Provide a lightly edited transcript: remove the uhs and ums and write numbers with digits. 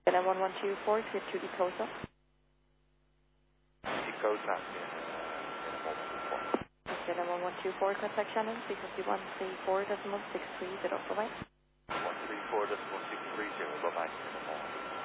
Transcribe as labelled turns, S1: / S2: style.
S1: Shannon 1124, clear to Dakota.
S2: Dakota,
S1: Shannon 1124, contact Shannon 35134.630, bye-bye.
S2: 134.630, bye-bye.